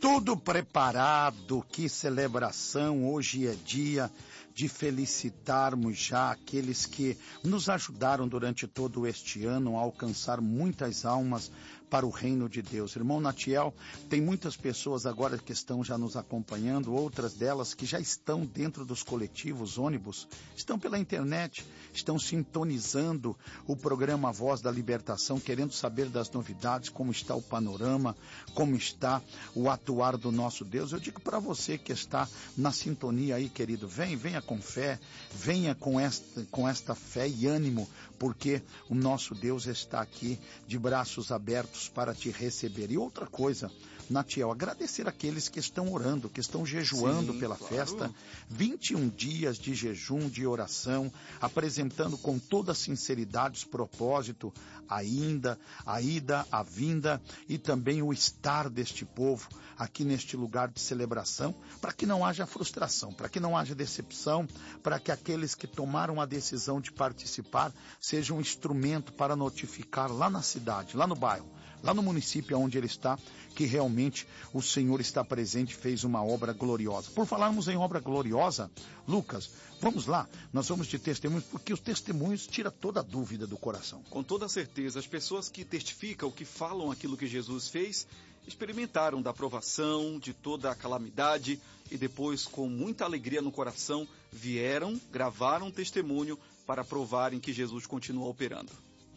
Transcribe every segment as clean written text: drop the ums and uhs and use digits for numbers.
Tudo preparado, que celebração, hoje é dia de felicitarmos já aqueles que nos ajudaram durante todo este ano a alcançar muitas almas para o reino de Deus. Irmão Natiel, tem muitas pessoas agora que estão já nos acompanhando, outras delas que já estão dentro dos coletivos, ônibus, estão pela internet, estão sintonizando o programa Voz da Libertação, querendo saber das novidades, como está o panorama, como está o atuar do nosso Deus. Eu digo para você que está na sintonia aí, querido, venha com fé, venha com esta fé e ânimo, porque o nosso Deus está aqui de braços abertos para te receber. E outra coisa, Natiel, agradecer aqueles que estão orando, que estão jejuando pela festa, 21 dias de jejum, de oração, apresentando com toda sinceridade os propósitos, a ida, a vinda e também o estar deste povo aqui neste lugar de celebração, para que não haja frustração, para que não haja decepção, para que aqueles que tomaram a decisão de participar sejam um instrumento para notificar lá na cidade, lá no bairro, lá no município onde ele está, que realmente o Senhor está presente e fez uma obra gloriosa. Por falarmos em obra gloriosa, Lucas, vamos lá, nós vamos de testemunhos, porque os testemunhos tiram toda a dúvida do coração. Com toda certeza, as pessoas que testificam, que falam aquilo que Jesus fez, experimentaram da provação, de toda a calamidade, e depois, com muita alegria no coração, vieram, gravaram um testemunho para provarem que Jesus continua operando.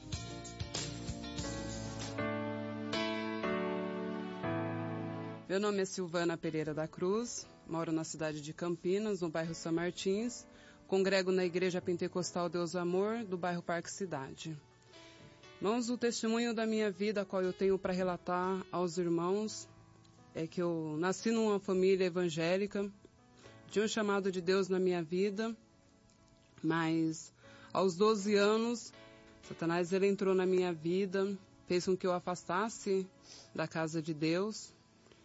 Meu nome é Silvana Pereira da Cruz, moro na cidade de Campinas, no bairro São Martins, congrego na Igreja Pentecostal Deus Amor, do bairro Parque Cidade. Irmãos, o testemunho da minha vida, qual eu tenho para relatar aos irmãos, é que eu nasci numa família evangélica, tinha um chamado de Deus na minha vida, mas aos 12 anos, Satanás ele entrou na minha vida, fez com que eu afastasse da casa de Deus.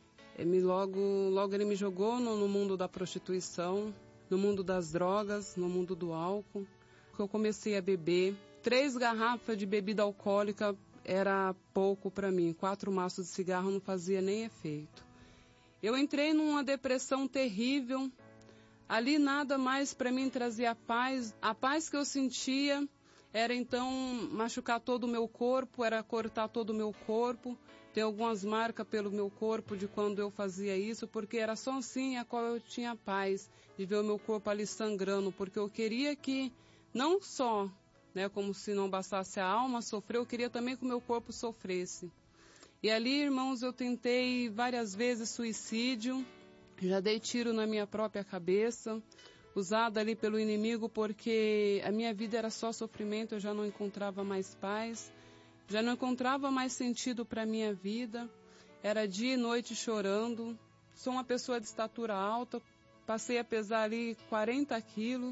Logo ele me jogou no mundo da prostituição, no mundo das drogas, no mundo do álcool. Eu comecei a beber. 3 garrafas de bebida alcoólica era pouco para mim. 4 maços de cigarro não fazia nem efeito. Eu entrei numa depressão terrível. Ali nada mais para mim trazia paz. A paz que eu sentia era então machucar todo o meu corpo, era cortar todo o meu corpo. Tem algumas marcas pelo meu corpo de quando eu fazia isso, porque era só assim a qual eu tinha paz, de ver o meu corpo ali sangrando, porque eu queria que, não só, como se não bastasse a alma sofrer, eu queria também que o meu corpo sofresse. E ali, irmãos, eu tentei várias vezes suicídio, já dei tiro na minha própria cabeça, usada ali pelo inimigo, porque a minha vida era só sofrimento, eu já não encontrava mais paz. Já não encontrava mais sentido para a minha vida, era dia e noite chorando. Sou uma pessoa de estatura alta, passei a pesar ali 40 quilos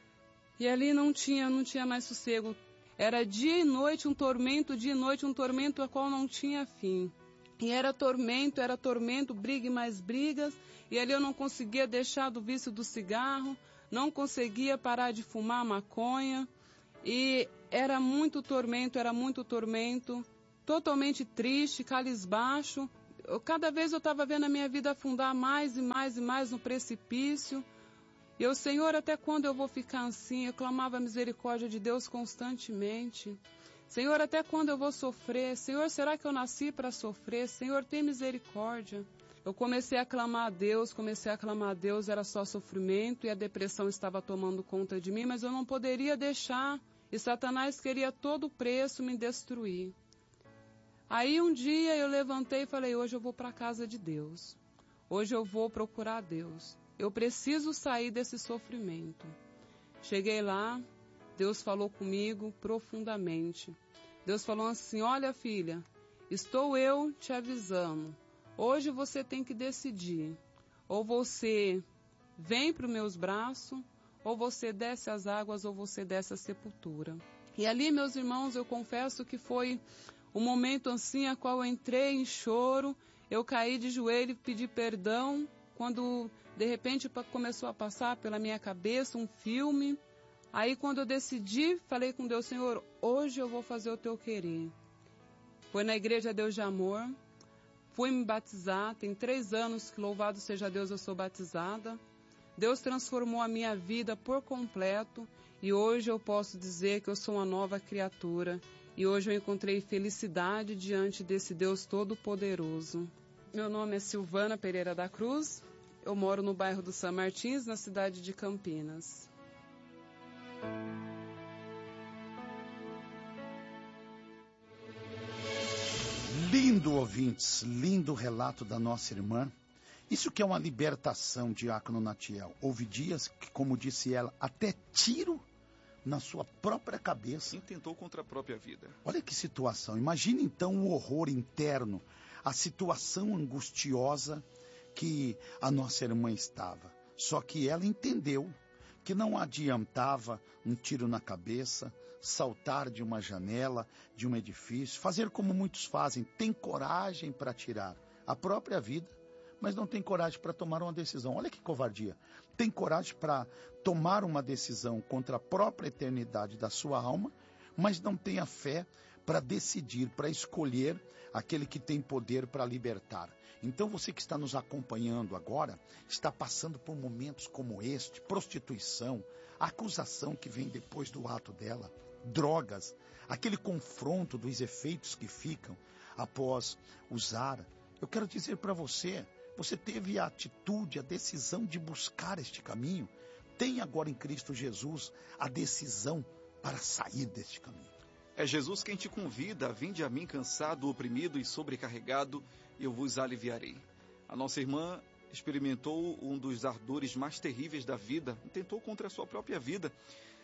e ali não tinha mais sossego. Era dia e noite um tormento, a qual não tinha fim. E era tormento, briga e mais brigas, e ali eu não conseguia deixar do vício do cigarro, não conseguia parar de fumar maconha. E era muito tormento, totalmente triste, cabisbaixo. Cada vez eu estava vendo a minha vida afundar mais e mais no precipício. E eu, Senhor, até quando eu vou ficar assim? Eu clamava a misericórdia de Deus constantemente. Senhor, até quando eu vou sofrer? Senhor, será que eu nasci para sofrer? Senhor, tem misericórdia. Eu comecei a clamar a Deus, era só sofrimento e a depressão estava tomando conta de mim, mas eu não poderia deixar. E Satanás queria a todo preço me destruir. Aí um dia eu levantei e falei, hoje eu vou para a casa de Deus. Hoje eu vou procurar Deus. Eu preciso sair desse sofrimento. Cheguei lá, Deus falou comigo profundamente. Deus falou assim, olha filha, estou eu te avisando. Hoje você tem que decidir. Ou você vem para os meus braços, ou você desce as águas, ou você desce a sepultura. E ali, meus irmãos, eu confesso que foi um momento assim, a qual eu entrei em choro, eu caí de joelho e pedi perdão, quando de repente começou a passar pela minha cabeça um filme. Aí quando eu decidi, falei com Deus, Senhor, hoje eu vou fazer o teu querer. Foi na Igreja Deus de Amor, Fui me batizar, tem 3 anos que, louvado seja Deus, eu sou batizada. Deus transformou a minha vida por completo e hoje eu posso dizer que eu sou uma nova criatura. E hoje eu encontrei felicidade diante desse Deus Todo-Poderoso. Meu nome é Silvana Pereira da Cruz, eu moro no bairro do São Martins, na cidade de Campinas. Lindo, ouvintes, lindo relato da nossa irmã. Isso que é uma libertação, diácono Natiel. Houve dias que, como disse ela, até tiro na sua própria cabeça. Intentou contra a própria vida. Olha que situação. Imagine então o horror interno, a situação angustiosa que a nossa irmã estava. Só que ela entendeu que não adiantava um tiro na cabeça, saltar de uma janela, de um edifício, fazer como muitos fazem, tem coragem para tirar a própria vida, mas não tem coragem para tomar uma decisão. Olha que covardia. Tem coragem para tomar uma decisão contra a própria eternidade da sua alma, mas não tem a fé para decidir, para escolher aquele que tem poder para libertar. Então você que está nos acompanhando agora, está passando por momentos como este, prostituição, a acusação que vem depois do ato dela, drogas, aquele confronto dos efeitos que ficam após usar. Eu quero dizer para você, você teve a atitude, a decisão de buscar este caminho. Tem agora em Cristo Jesus a decisão para sair deste caminho. É Jesus quem te convida, vinde a mim cansado, oprimido e sobrecarregado, e eu vos aliviarei. A nossa irmã experimentou um dos ardores mais terríveis da vida, tentou contra a sua própria vida,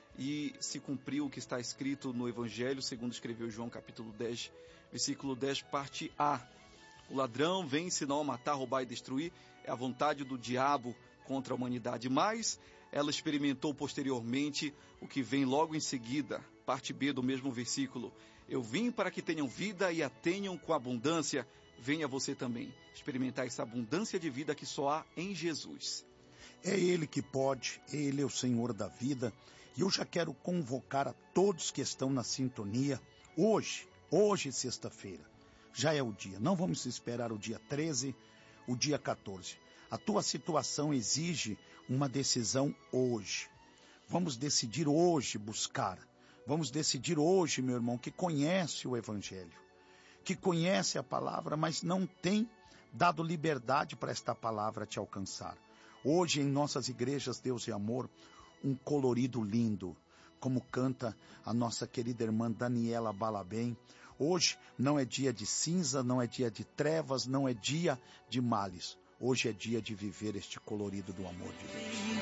e se cumpriu o que está escrito no Evangelho, segundo escreveu João capítulo 10, versículo 10, parte A. O ladrão vem senão a matar, roubar e destruir, é a vontade do diabo contra a humanidade, mas ela experimentou posteriormente o que vem logo em seguida, parte B do mesmo versículo. Eu vim para que tenham vida e a tenham com abundância, venha você também experimentar essa abundância de vida que só há em Jesus. É Ele que pode, Ele é o Senhor da vida, e eu já quero convocar a todos que estão na sintonia, hoje, sexta-feira, já é o dia, não vamos esperar o dia 13, o dia 14. A tua situação exige uma decisão hoje. Vamos decidir hoje buscar. Vamos decidir hoje, meu irmão, que conhece o Evangelho, que conhece a palavra, mas não tem dado liberdade para esta palavra te alcançar. Hoje, em nossas igrejas, Deus e Amor, um colorido lindo, como canta a nossa querida irmã Daniela Balabem. Hoje não é dia de cinza, não é dia de trevas, não é dia de males. Hoje é dia de viver este colorido do amor de Deus.